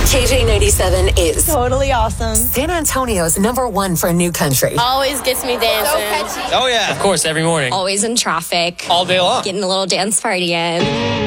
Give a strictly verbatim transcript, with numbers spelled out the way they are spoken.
K J ninety-seven is totally awesome. San Antonio's number one for new country. Always gets me dancing. Oh, yeah. Of course, every morning. Always in traffic. All day long. Getting a little dance party in.